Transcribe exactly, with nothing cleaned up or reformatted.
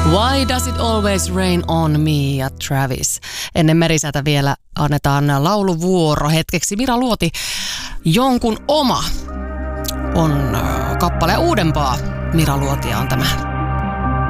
Why does it always rain on me ja Travis. Ennen Merisätä vielä annetaan lauluvuoro hetkeksi. Mira Luoti, Jonkun oma on kappale uudempaa. Mira Luotia on tämä.